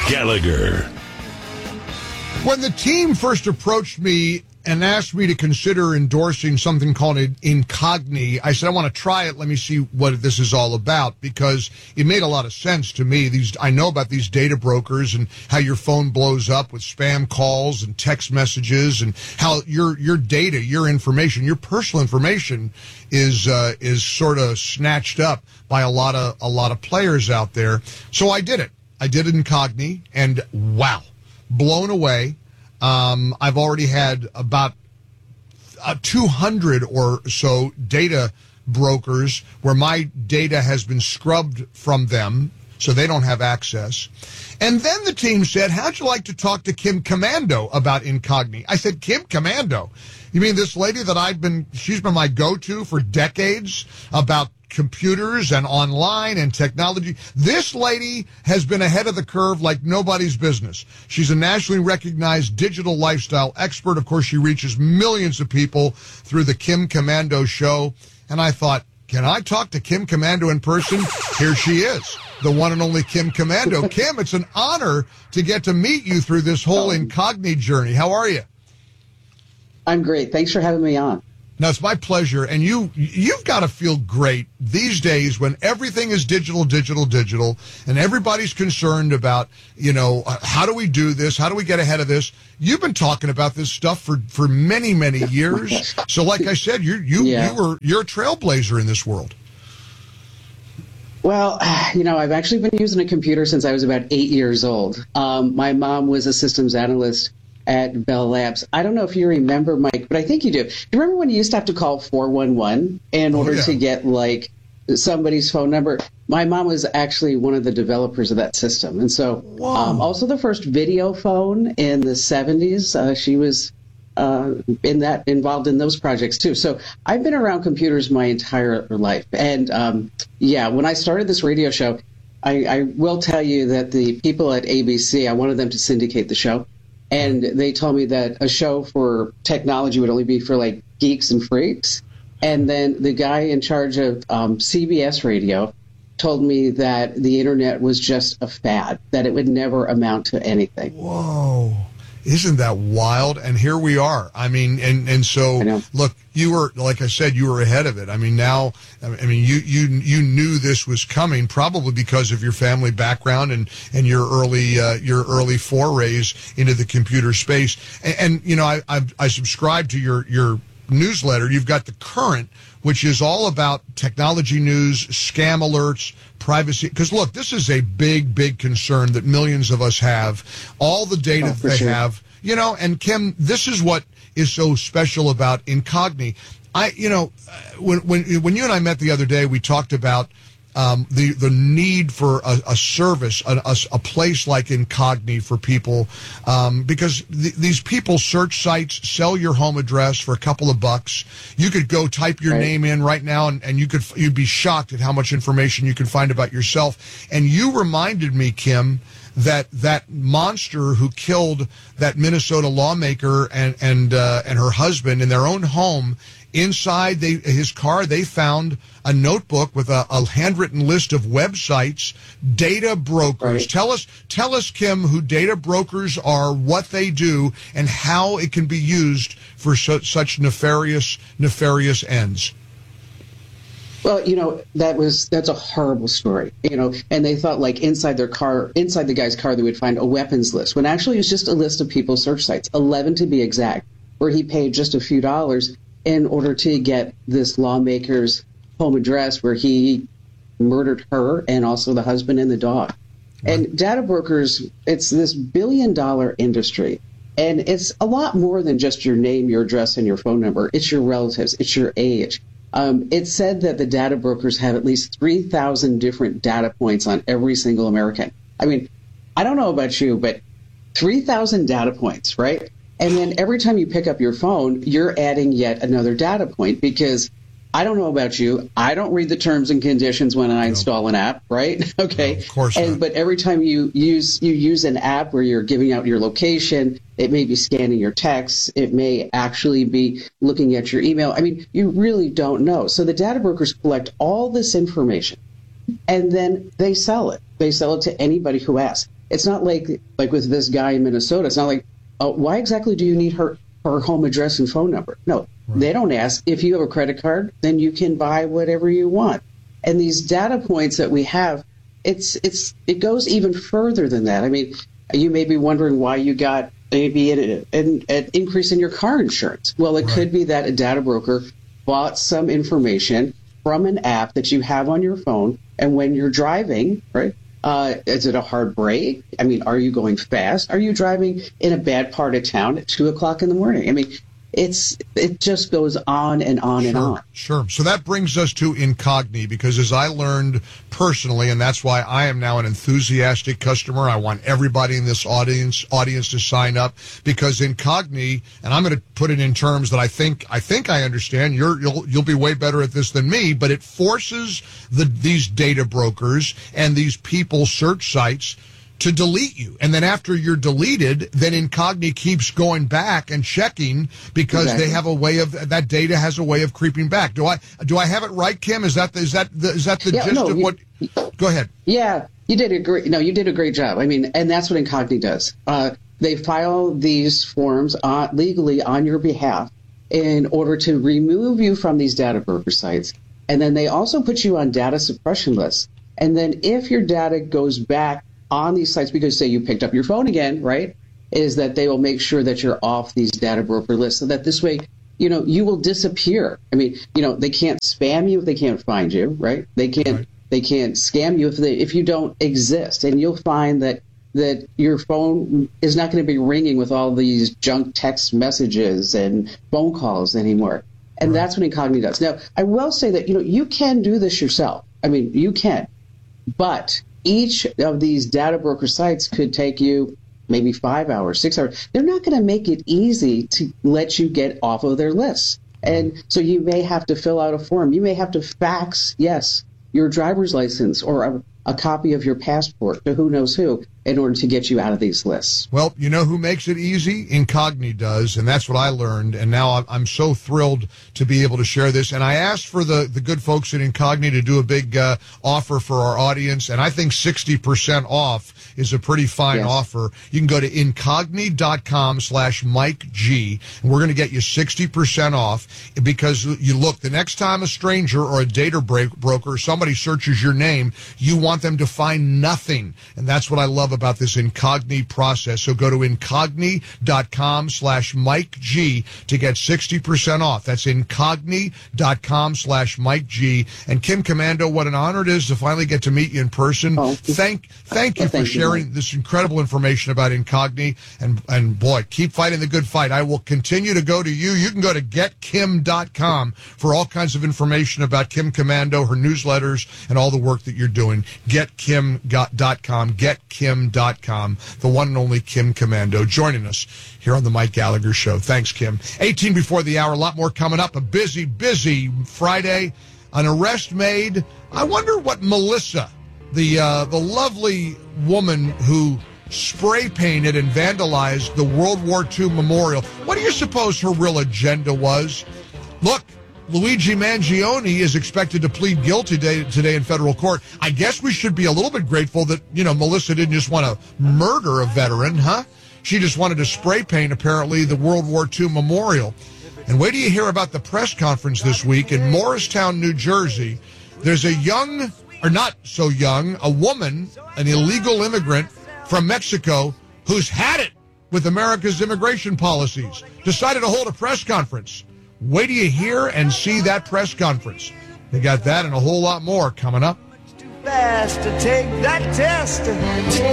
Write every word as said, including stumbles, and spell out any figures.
Gallagher. When the team first approached me and asked me to consider endorsing something called Incogni, I said, I want to try it. Let me see what this is all about, because it made a lot of sense to me. These, I know about these data brokers and how your phone blows up with spam calls and text messages, and how your your data, your information, your personal information is uh, is sort of snatched up by a lot of a lot of players out there. So I did it. I did Incogni, and wow, blown away. Um, I've already had about uh, two hundred or so data brokers where my data has been scrubbed from them, so they don't have access. And then the team said, how'd you like to talk to Kim Komando about Incogni? I said, Kim Komando? You mean this lady that I've been, she's been my go-to for decades about computers and online and technology. This lady has been ahead of the curve like nobody's business. She's a nationally recognized digital lifestyle expert. Of course, she reaches millions of people through the Kim Komando show. And I thought, can I talk to Kim Komando in person? Here she is, the one and only Kim Komando. Kim, it's an honor to get to meet you through this whole Incogni journey. How are you? I'm great. Thanks for having me on. No, it's my pleasure. And you, you've got to feel great these days when everything is digital, digital, digital, and everybody's concerned about, you know, uh, how do we do this? How do we get ahead of this? You've been talking about this stuff for, for many, many years. So like I said, you you yeah. you were you're a trailblazer in this world. Well, you know, I've actually been using a computer since I was about eight years old. Um, my mom was a systems analyst at Bell Labs. I don't know if you remember, Mike, but I think you do. Do you remember when you used to have to call four one one in order oh, yeah. to get, like, somebody's phone number? My mom was actually one of the developers of that system. And so um, also the first video phone in the seventies, uh, she was uh, in that involved in those projects, too. So I've been around computers my entire life. And, um, yeah, when I started this radio show, I, I will tell you that the people at A B C, I wanted them to syndicate the show. And they told me that a show for technology would only be for, like, geeks and freaks. And then the guy in charge of um, C B S Radio told me that the Internet was just a fad, that it would never amount to anything. Whoa. Isn't that wild? And here we are. I mean, and, and so, look, you were, like I said, you were ahead of it. I mean, now, I mean, you, you, you knew this was coming probably because of your family background and, and your early, uh, your early forays into the computer space. And, and you know, I, I, I subscribe to your, your newsletter. You've got The Current, which is all about technology news, scam alerts, privacy. Because, look, this is a big, big concern that millions of us have. All the data oh, that they sure. have. You know, and Kim, this is what is so special about Incogni. I, you know, when when when you and I met the other day, we talked about um, the the need for a, a service, a, a, a place like Incogni for people, um, because th- these people search sites, sell your home address for a couple of bucks. You could go type your right. name in right now, and, and you could you'd be shocked at how much information you can find about yourself. And you reminded me, Kim, that that monster who killed that Minnesota lawmaker and and uh, and her husband in their own home. Inside they, his car, they found a notebook with a, a handwritten list of websites, data brokers. Right. Tell us, tell us, Kim, who data brokers are, what they do, and how it can be used for su- such nefarious, nefarious ends. Well, you know, that was that's a horrible story, you know, and they thought like inside their car, inside the guy's car, they would find a weapons list, when actually it was just a list of people's search sites, eleven to be exact, where he paid just a few dollars in order to get this lawmaker's home address where he murdered her and also the husband and the dog. And data brokers, it's this billion dollar industry. And it's a lot more than just your name, your address, and your phone number. It's your relatives. It's your age. Um, it's said that the data brokers have at least three thousand different data points on every single American. I mean, I don't know about you, but three thousand data points, right? And then every time you pick up your phone, you're adding yet another data point, because I don't know about you, I don't read the terms and conditions when I no. install an app, right? Okay. No, of course and, not. But every time you use you use an app where you're giving out your location, it may be scanning your texts, it may actually be looking at your email. I mean, you really don't know. So the data brokers collect all this information, and then they sell it. They sell it to anybody who asks. it's not like like with this guy in Minnesota. It's not like, oh, why exactly do you need her her home address and phone number? No, right. They don't ask. If you have a credit card, then you can buy whatever you want. And these data points that we have, it's it's it goes even further than that. I mean, you may be wondering why you got maybe an, an, an increase in your car insurance. Well, it right. could be that a data broker bought some information from an app that you have on your phone, and when you're driving, right? Uh, is it a hard break? I mean, are you going fast? Are you driving in a bad part of town at two o'clock in the morning? I mean, it's it just goes on and on sure, and on. Sure. So that brings us to Incogni, because as I learned personally, and that's why I am now an enthusiastic customer, I want everybody in this audience audience to sign up, because Incogni, and I'm going to put it in terms that I think I think I understand. You're, you'll you'll be way better at this than me, but it forces the these data brokers and these people search sites to delete you. And then after you're deleted, then Incogni keeps going back and checking, because exactly. they have a way of, that data has a way of creeping back. Do I do I have it right, Kim? Is that the, is that the, is that the yeah, gist no, of you, what? Go ahead. Yeah, you did a great, no, you did a great job. I mean, and that's what Incogni does. Uh, they file these forms uh, legally on your behalf in order to remove you from these data broker sites. And then they also put you on data suppression lists. And then if your data goes back on these sites, because say you picked up your phone again, right, is that they will make sure that you're off these data broker lists, so that this way, you know, you will disappear. I mean, you know, they can't spam you if they can't find you, right? They can't right. they can't scam you if they if you don't exist. And you'll find that that your phone is not going to be ringing with all these junk text messages and phone calls anymore. And right. that's what Incogni does. Now, I will say that, you know, you can do this yourself. I mean, you can, but each of these data broker sites could take you maybe five hours, six hours. They're not going to make it easy to let you get off of their lists. And so you may have to fill out a form. You may have to fax, yes, your driver's license or a, a copy of your passport to who knows who in order to get you out of these lists. Well, you know who makes it easy? Incogni does, and that's what I learned, and now I'm so thrilled to be able to share this. And I asked for the, the good folks at Incogni to do a big uh, offer for our audience, and I think sixty percent off is a pretty fine yes. offer. You can go to incogni.com slash Mike G, and we're going to get you sixty percent off, because you look, the next time a stranger or a data break broker, somebody searches your name, you want them to find nothing, and that's what I love about this Incogni process. So go to incogni.com slash Mike G to get sixty percent off. That's incogni.com slash Mike G. And Kim Komando, what an honor it is to finally get to meet you in person. Oh. Thank thank you well, for thank sharing you, this incredible information about Incogni. And, and boy, keep fighting the good fight. I will continue to go to you. You can go to get kim dot com for all kinds of information about Kim Komando, her newsletters, and all the work that you're doing. get kim dot com. get kim dot com. The one and only Kim Komando joining us here on the Mike Gallagher Show. Thanks, Kim. eighteen before the hour, a lot more coming up. A busy, busy Friday. An arrest made. I wonder what Melissa, the uh, the lovely woman who spray painted and vandalized the World War Two memorial, what do you suppose her real agenda was? Look, Luigi Mangione is expected to plead guilty today, today in federal court. I guess we should be a little bit grateful that, you know, Melissa didn't just want to murder a veteran, huh? She just wanted to spray paint, apparently, the World War Two memorial. And wait till you hear about the press conference this week in Morristown, New Jersey. There's a young, or not so young, a woman, an illegal immigrant from Mexico who's had it with America's immigration policies, decided to hold a press conference. Wait till you hear and see that press conference. They got that and a whole lot more coming up. Too fast to take that test.